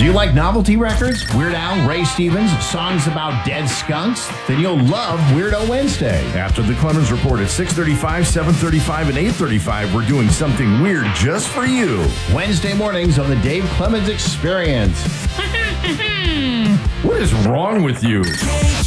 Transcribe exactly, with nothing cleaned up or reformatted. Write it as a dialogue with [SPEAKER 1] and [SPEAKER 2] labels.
[SPEAKER 1] Do you like novelty records, Weird Al, Ray Stevens, songs about dead skunks? Then you'll love Weirdo Wednesday.
[SPEAKER 2] After the Clemens Report at six thirty-five, seven thirty-five, and eight thirty-five, we're doing something weird just for you.
[SPEAKER 1] Wednesday mornings on the Dave Clemens Experience.
[SPEAKER 2] What is wrong with you?